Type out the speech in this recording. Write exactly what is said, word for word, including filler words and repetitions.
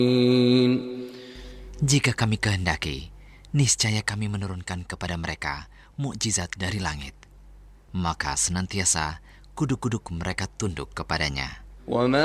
Jika kami kehendaki, niscaya kami menurunkan kepada mereka mukjizat dari langit. Maka senantiasa kuduk-kuduk mereka tunduk kepadanya.